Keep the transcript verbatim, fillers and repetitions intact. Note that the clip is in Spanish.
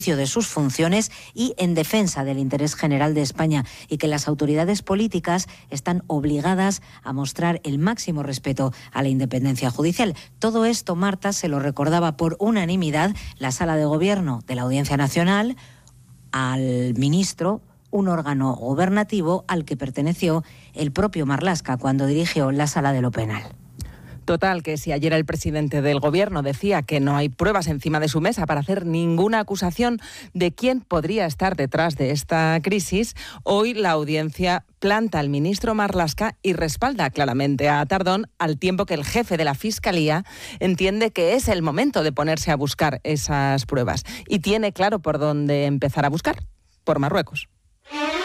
de sus funciones y en defensa del interés general de España, y que las autoridades políticas están obligadas a mostrar el máximo respeto a la independencia judicial. Todo esto, Marta, se lo recordaba por unanimidad la Sala de Gobierno de la Audiencia Nacional al ministro, un órgano gubernativo al que perteneció el propio Marlaska cuando dirigió la Sala de lo Penal. Total, que si ayer el presidente del Gobierno decía que no hay pruebas encima de su mesa para hacer ninguna acusación de quién podría estar detrás de esta crisis, hoy la audiencia planta al ministro Marlaska y respalda claramente a Tardón, al tiempo que el jefe de la Fiscalía entiende que es el momento de ponerse a buscar esas pruebas y tiene claro por dónde empezar a buscar: por Marruecos.